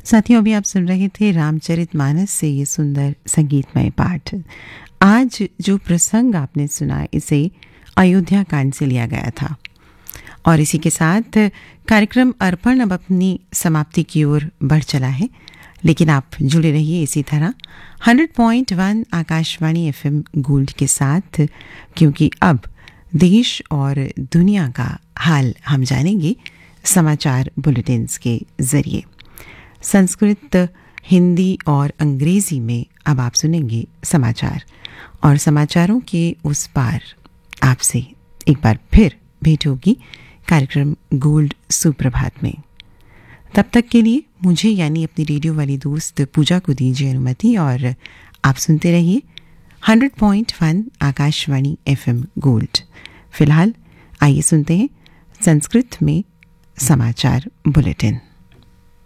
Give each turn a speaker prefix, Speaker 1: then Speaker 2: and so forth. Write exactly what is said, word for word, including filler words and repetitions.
Speaker 1: साथियों, अभी आप सुन रहे थे रामचरितमानस से ये सुंदर संगीतमय पाठ। आज जो प्रसंग आपने सुना इसे अयोध्या कांड से लिया गया था और इसी के साथ कार्यक्रम अर्पण अब अपनी समाप्ति की ओर बढ़ चला है, लेकिन आप जुड़े रहिए इसी तरह सौ point one Akashvani FM gold के साथ, क्योंकि अब देश और दुनिया का हाल हम जानेंगे समाचार बुलेटिन्स के जरिए। संस्कृत, हिंदी और अंग्रेजी में अब आप सुनेंगे समाचार, और समाचारों के उस पार आपसे एक बार फिर भेंट होगी कार्यक्रम गोल्ड सुप्रभात में। तब तक के लिए मुझे यानी अपनी रेडियो वाली दोस्त पूजा को दीजिए अनुमति, और आप सुनते रहिए सौ point one Akashvani FM gold. फिलहाल आइए सुनते हैं संस्कृत में समाचार बुलेटिन।